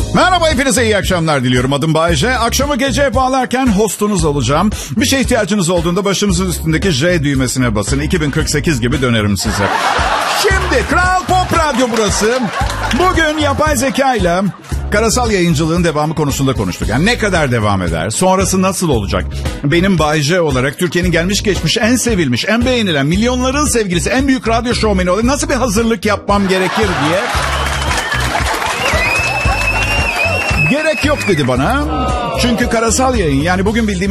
Merhaba, hepinize iyi akşamlar diliyorum. Adım Bayece. Akşamı geceye bağlarken hostunuz olacağım. Bir şeye ihtiyacınız olduğunda başımızın üstündeki J düğmesine basın. 2048 gibi dönerim size. Şimdi Kral Pop Radyo burası. Bugün yapay zeka ile karasal yayıncılığın devamı konusunda konuştuk. Yani ne kadar devam eder? Sonrası nasıl olacak? Benim Bayece olarak Türkiye'nin gelmiş geçmiş en sevilmiş, en beğenilen, milyonların sevgilisi, en büyük radyo şovmeni olarak nasıl bir hazırlık yapmam gerekir diye... Gerek yok dedi bana. Çünkü karasal yayın, yani bugün bildiğimiz